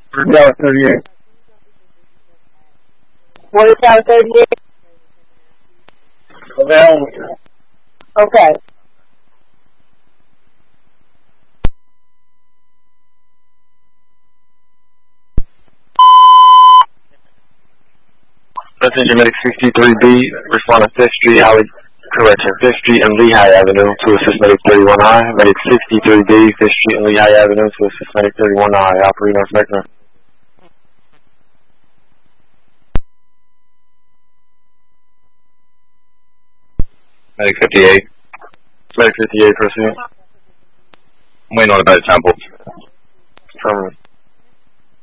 Dallas 38. What is Dallas 38? Okay. Attention Medic 63B, respond to 5th Street, correction, 5th Street and Lehigh Avenue to assist Medic 31I. Medic 63B, 5th Street and Lehigh Avenue to assist Medic 31I. Operating on sector. Medic 58. Medic 58, proceed. I'm waiting on a better sample. Affirmative.